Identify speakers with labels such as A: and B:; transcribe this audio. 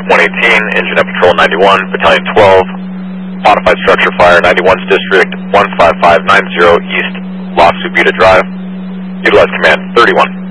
A: 118, engine at patrol 91, battalion 12, modified structure fire 91's district 15590 East Las Subida Drive. Utilize command 31.